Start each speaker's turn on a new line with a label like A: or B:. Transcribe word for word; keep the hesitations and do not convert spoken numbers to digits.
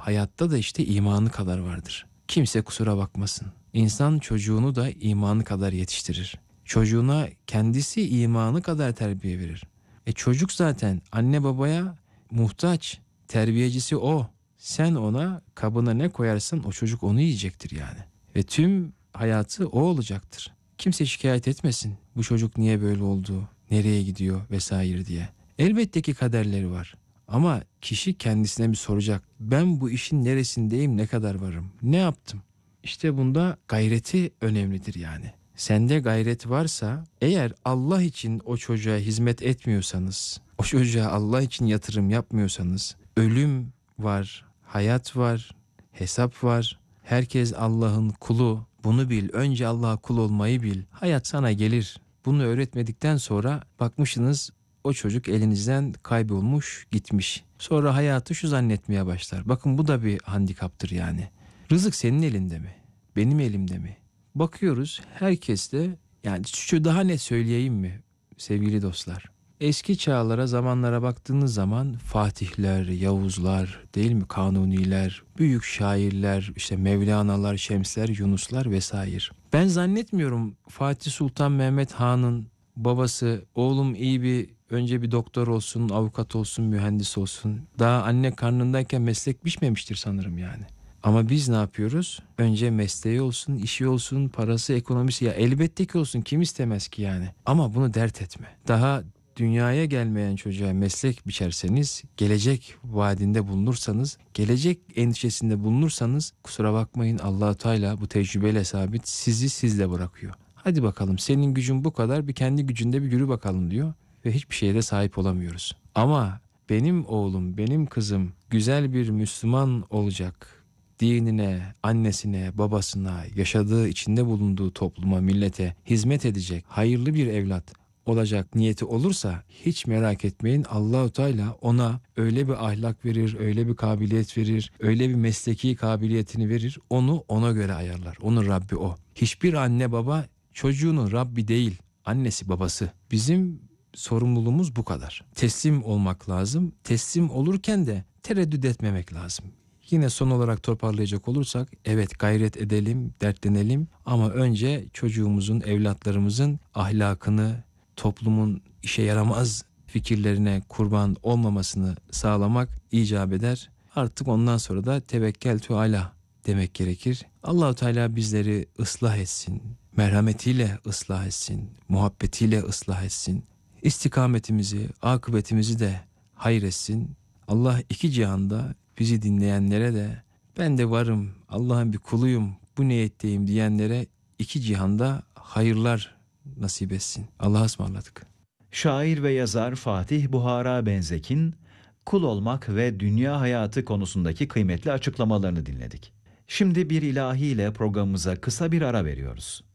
A: hayatta da işte imanı kadar vardır. Kimse kusura bakmasın. İnsan çocuğunu da imanı kadar yetiştirir. Çocuğuna kendisi imanı kadar terbiye verir. E çocuk zaten anne babaya muhtaç. Terbiyecisi o. Sen ona kabına ne koyarsan o çocuk onu yiyecektir yani. Ve tüm hayatı o olacaktır. Kimse şikayet etmesin. Bu çocuk niye böyle oldu, nereye gidiyor vesaire diye. Elbette ki kaderleri var. Ama kişi kendisine bir soracak. Ben bu işin neresindeyim, ne kadar varım, ne yaptım? İşte bunda gayreti önemlidir yani. Sende gayret varsa, eğer Allah için o çocuğa hizmet etmiyorsanız, o çocuğa Allah için yatırım yapmıyorsanız, ölüm var, hayat var, hesap var. Herkes Allah'ın kulu. Bunu bil. Önce Allah'a kul olmayı bil. Hayat sana gelir. Bunu öğretmedikten sonra bakmışsınız o çocuk elinizden kaybolmuş, gitmiş. Sonra hayatı şu zannetmeye başlar. Bakın bu da bir handikaptır yani. Rızık senin elinde mi? Benim elimde mi? Bakıyoruz herkes de, yani şu daha net söyleyeyim mi sevgili dostlar? Eski çağlara, zamanlara baktığınız zaman Fatihler, Yavuzlar, değil mi, Kanuniler, büyük şairler, işte Mevlana'lar, Şemsler, Yunuslar vesaire. Ben zannetmiyorum Fatih Sultan Mehmet Han'ın babası, oğlum iyi bir, önce bir doktor olsun, avukat olsun, mühendis olsun. Daha anne karnındayken meslek biçmemiştir sanırım yani. Ama biz ne yapıyoruz? Önce mesleği olsun, işi olsun, parası, ekonomisi, ya elbette ki olsun, kim istemez ki yani. Ama bunu dert etme. Daha dünyaya gelmeyen çocuğa meslek biçerseniz, gelecek vaadinde bulunursanız, gelecek endişesinde bulunursanız, kusura bakmayın, Allah-u Teala bu tecrübeyle sabit, sizi sizle bırakıyor. Hadi bakalım, senin gücün bu kadar, bir kendi gücünde bir yürü bakalım diyor ve hiçbir şeye de sahip olamıyoruz. Ama benim oğlum, benim kızım güzel bir Müslüman olacak, dinine, annesine, babasına, yaşadığı, içinde bulunduğu topluma, millete hizmet edecek, hayırlı bir evlat olacak niyeti olursa, hiç merak etmeyin, Allah-u Teala ona öyle bir ahlak verir, öyle bir kabiliyet verir, öyle bir mesleki kabiliyetini verir, onu ona göre ayarlar. Onun Rabbi o. Hiçbir anne baba çocuğunun Rabbi değil, annesi babası. Bizim sorumluluğumuz bu kadar. Teslim olmak lazım. Teslim olurken de tereddüt etmemek lazım. Yine son olarak toparlayacak olursak, evet gayret edelim, dertlenelim ama önce çocuğumuzun, evlatlarımızın ahlakını, toplumun işe yaramaz fikirlerine kurban olmamasını sağlamak icap eder. Artık ondan sonra da tevekkeltü ala demek gerekir. Allah-u Teala bizleri ıslah etsin, merhametiyle ıslah etsin, muhabbetiyle ıslah etsin. İstikametimizi, akıbetimizi de hayır etsin. Allah iki cihanda bizi dinleyenlere de, ben de varım, Allah'ın bir kuluyum, bu niyetteyim diyenlere iki cihanda hayırlar nasip etsin. Allah'a ısmarladık.
B: Şair ve yazar Fatih Buhara Benzek'in kul olmak ve dünya hayatı konusundaki kıymetli açıklamalarını dinledik. Şimdi bir ilahi ile programımıza kısa bir ara veriyoruz.